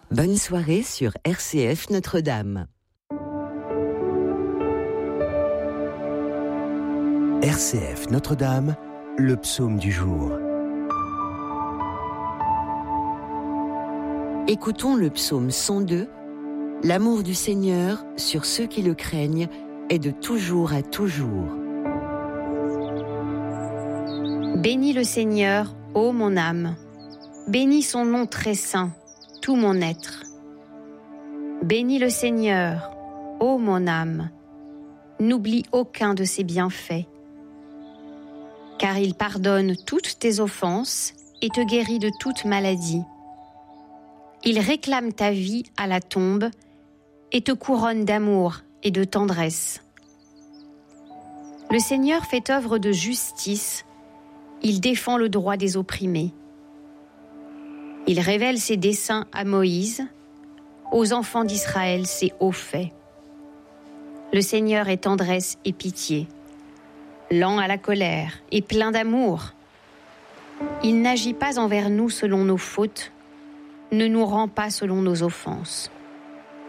Bonne soirée sur RCF Notre-Dame. RCF Notre-Dame, le psaume du jour. Écoutons le psaume 102. L'amour du Seigneur sur ceux qui le craignent est de toujours à toujours. Bénis le Seigneur, ô mon âme. Bénis son nom très saint, tout mon être. Bénis le Seigneur, ô mon âme. N'oublie aucun de ses bienfaits. Car il pardonne toutes tes offenses et te guérit de toute maladie. Il réclame ta vie à la tombe et te couronne d'amour et de tendresse. Le Seigneur fait œuvre de justice, il défend le droit des opprimés. Il révèle ses desseins à Moïse, aux enfants d'Israël ses hauts faits. Le Seigneur est tendresse et pitié, lent à la colère et plein d'amour. Il n'agit pas envers nous selon nos fautes, ne nous rend pas selon nos offenses.